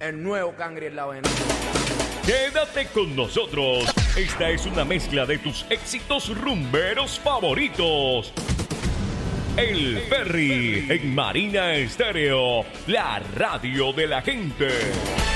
el nuevo Cangri en la avenida. Quédate con nosotros. Esta es una mezcla de tus éxitos rumberos favoritos. El Ferry en Marina Estéreo, la radio de la gente.